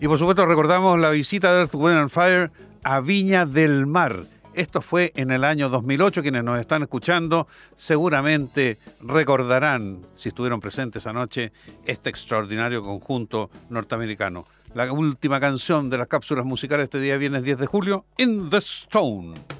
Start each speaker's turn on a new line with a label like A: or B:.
A: Y por supuesto recordamos la visita de Earth, Wind and Fire a Viña del Mar. Esto fue en el año 2008. Quienes nos están escuchando seguramente recordarán, si estuvieron presentes anoche, este extraordinario conjunto norteamericano. La última canción de las cápsulas musicales este día viernes 10 de julio, In the Stone.